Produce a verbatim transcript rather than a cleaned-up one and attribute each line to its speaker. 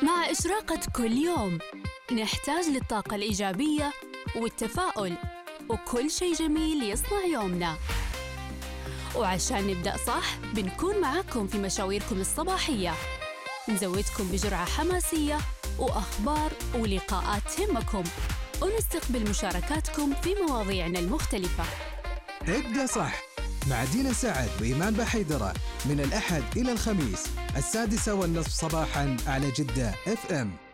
Speaker 1: مع إشراقة كل يوم نحتاج للطاقة الإيجابية والتفاؤل وكل شيء جميل يصنع يومنا. وعشان نبدأ صح بنكون معاكم في مشاويركم الصباحية، نزودكم بجرعة حماسية وأخبار ولقاءات تهمكم، ونستقبل مشاركاتكم في مواضيعنا المختلفة.
Speaker 2: ابدأ صح مع دينا سعد وإيمان بحيدرة من الأحد إلى الخميس السادسة والنصف صباحاً على جدة اف ام.